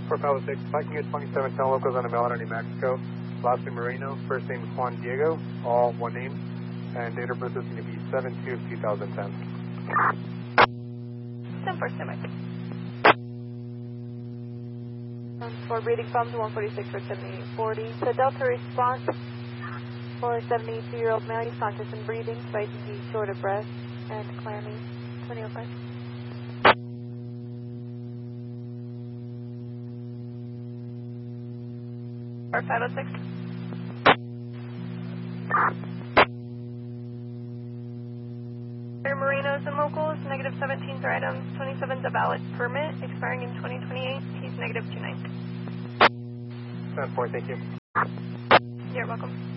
For Palo 6, Viking at 27 10 locals on the Melody, New Mexico. Last name Moreno, first name Juan Diego, all one name, and date of birth is going to be 7/2/2010. 10 for Simic. For breathing pumps, 146 for 7840. So Delta response for 72-year-old male, he's conscious and breathing, spicy, short of breath, and clammy. 2005. For 506. Marinos and locals, negative 17 for items, 27 is a valid permit, expiring in 2028. He's negative 29. 10-4, thank you. You're welcome.